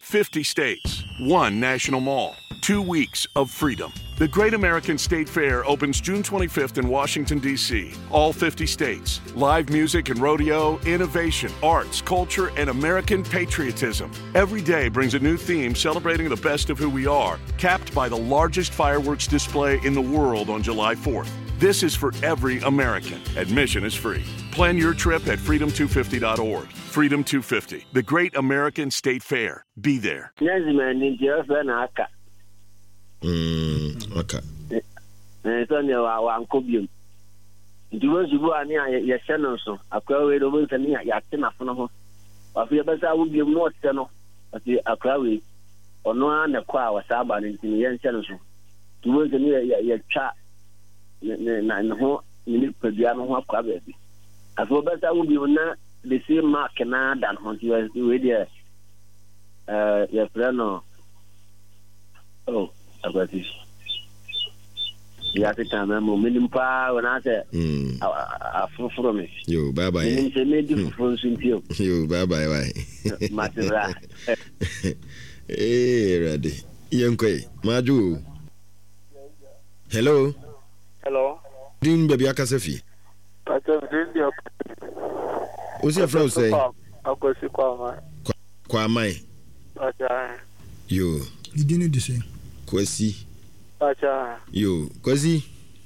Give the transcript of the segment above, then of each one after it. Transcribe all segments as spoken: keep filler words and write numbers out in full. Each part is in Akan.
fifty states, one national mall, two weeks of freedom. The Great American State Fair opens June twenty-fifth in Washington, D C All fifty states. Live music and rodeo, innovation, arts, culture, and American patriotism. Every day brings a new theme celebrating the best of who we are, capped by the largest fireworks display in the world on July fourth. This is for every American. Admission is free. Plan your trip at freedom two fifty dot org. Freedom two fifty, the Great American State Fair. Be there. Mm, okay. So near our uncobium. Do you go on your channel? So a crowd over the near Yatina Fono. Of your best, I would be more channel at the Akrawi or no one a choir was about in the young channel. Do you near your chat? And home, you need to be a more crabby. As well as I would be not the same mark and I than hunt you as the way uh, your friend. Oh. About this. You have to come and move in power when I say, I feel from it. You, bye bye. You, bye bye. Matera. Eh, ready. Young Quay, Maju. Hello. Hello. Din baby Akasefi. What's your friend say? Kwamai. You. You didn't do say. Kwesi. Acha. Yo, Kwesi.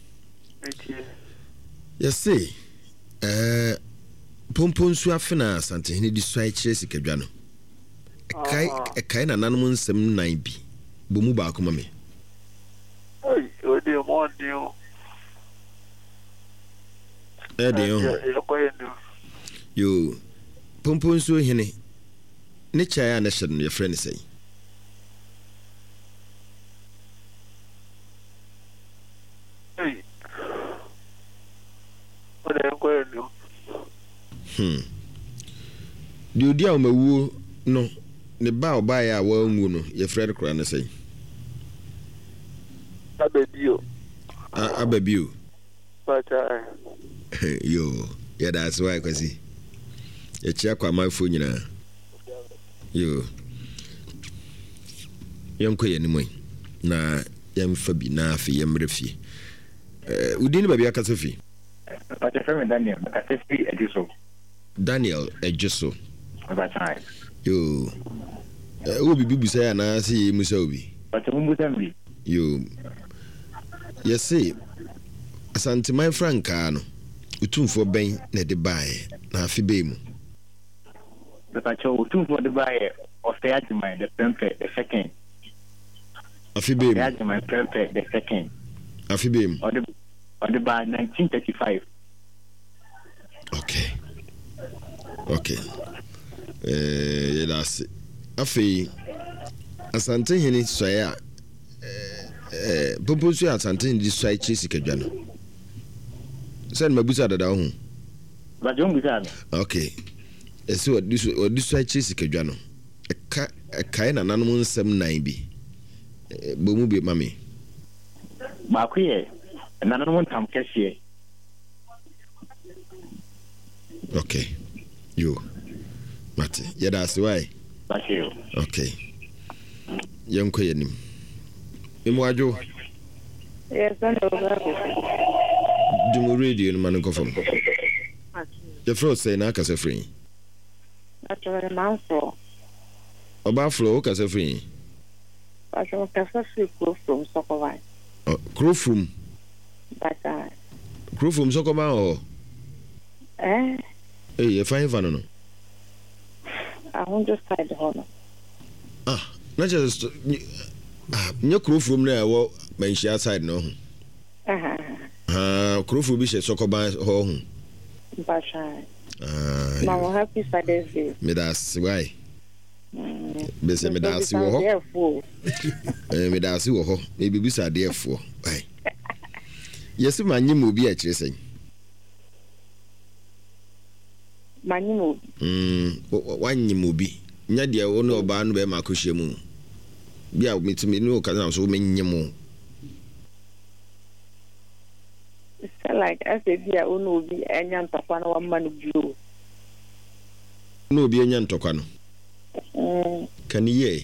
Yes, say. Eh, Pompon su afina sante ni di swai chire sikadwa no. Kai e kai na nanom nsem nan bi. Bomu ba akoma me. Oi, o de mo dio. Eh de yo. Yo. Pompon su hene. Ne chaya na hye no ye friend say. Hmm. The idea of my woo no, the bow by a well moon, your friend Cran say. Ababio. Ababio. But I. Yo, yeah, that's why I can see. A check on my phone, you know. Yo. Young Quay anyway. Na, yam Fabi, na, fi, yam refi. Uh, we didn't baby a Casafi. But a friend Daniel, a fifty Ejiso. Daniel Ejiso. Over time. Yo. Uh, be Bibi say, and I see Musobi. But a woman, you. Yes, say, Santi, my friend Cano, Utum for Bain, net the buy, na Fibemu. The patrol, two for the buyer of the Adjuman, the Pempe, the second. A Fibemu, the Adjuman Pempe, the second. A Fibemu. Or the or the by nineteen thirty-five. Okay. Okay. Eh, that's it. Afi Asante hini soya eh eh poposu Asante ndi soya chisi kedwa no. Sen mabusa dada ho. Ba jom busa. Okay. Ese odi odi soya chisi kedwa no. Eka eka na nanom nsem nan bi. Bomu bi mami. Ba kuye. Nanom tam kese. Okay. You. Mate. Yeah, that's why. That's you. Okay. Young Quayanim. Imwajo. Yes, I know. Do you radio in Manacofum? The first say Naka free. That's what I'm out for. About flow, Casa free. I shall prefer crew from Soccer. Crew from. But I. Crew from Soccer or. Eh? Hey, you find fun. I won't just hide the honor. Ah, not just. No crew from there, well, may she outside no. Uh-huh. Ah, crew from Bishop Soccer by home. But I. Ah, now happy Father's Day. Me that's why. Bese me that's you ho. Eh, me that's you ho. Maybe bisa therefore. Why? Yes, man, you move be a chasing. Manimo. Mm, one you movie. Nadia won't know about no ma kushemu. Be out me to me no can so many more. It's like I said, dear, no be any antapana one man blue. No be any antokano. Mm. Can ye?